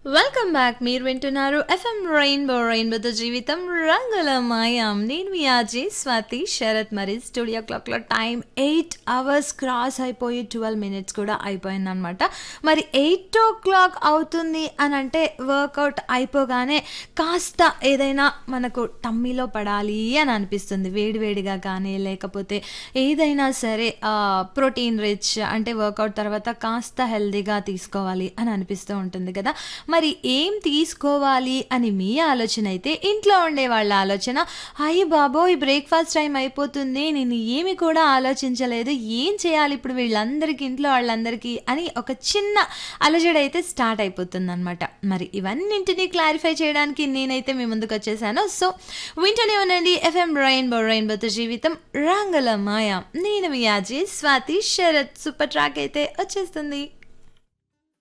Welcome back. మీరు వింటున్నారు FM రెయిన్బోతో జీవితం రంగుల మాయం. నేను మీ ఆజీ స్వాతి శరత్. మరి స్టూడియో క్లాక్లో టైం 8 hours క్రాస్ అయిపోయి 12 minutes కూడా అయిపోయింది అనమాట. మరి 8 o'clock అవుతుంది అని అంటే వర్కౌట్ అయిపోగానే కాస్త ఏదైనా మనకు టమ్మీలో పడాలి అని అనిపిస్తుంది. వేడివేడిగా కానీ లేకపోతే ఏదైనా సరే ప్రోటీన్ రిచ్ అంటే వర్కౌట్ తర్వాత కాస్త హెల్దీగా తీసుకోవాలి అని అనిపిస్తూ ఉంటుంది కదా. మరి ఏం తీసుకోవాలి అని మీ ఆలోచన అయితే ఇంట్లో ఉండే వాళ్ళ ఆలోచన అయ్యి బాబోయ్ బ్రేక్ఫాస్ట్ టైం అయిపోతుంది, నేను ఏమి కూడా ఆలోచించలేదు, ఏం చేయాలి ఇప్పుడు వీళ్ళందరికీ ఇంట్లో వాళ్ళందరికీ అని ఒక చిన్న అలజడి అయితే స్టార్ట్ అయిపోతుంది అనమాట. మరి ఇవన్నింటినీ క్లారిఫై చేయడానికి నేనైతే మీ ముందుకు వచ్చేసాను. సో వింటూనే ఉండండి ఎఫ్ఎం రెయిన్బోతో జీవితం రంగుల మాయ. నేను మీ Aussie Swathi Sarath. Super track అయితే వచ్చేస్తుంది.